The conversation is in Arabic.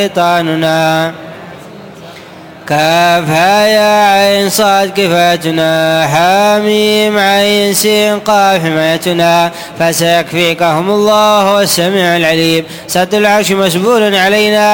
شيطاننا. كافها يا عين صاد كفاتنا، حاميم عين سين قاف حمايتنا، فسيكفيكهم الله السميع العليم. سد العرش مسبول علينا